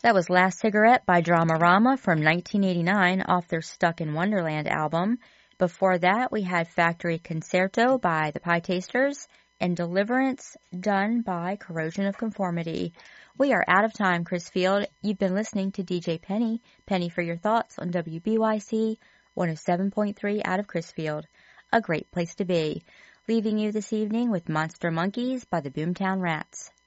That was Last Cigarette by Dramarama from 1989 off their Stuck in Wonderland album. Before that, we had Factory Concerto by the Pie Tasters and Deliverance done by Corrosion of Conformity. We are out of time, Chris Field. You've been listening to DJ Penny. Penny for your thoughts on WBYC 107.3 out of Chrisfield. A great place to be. Leaving you this evening with Monster Monkeys by the Boomtown Rats.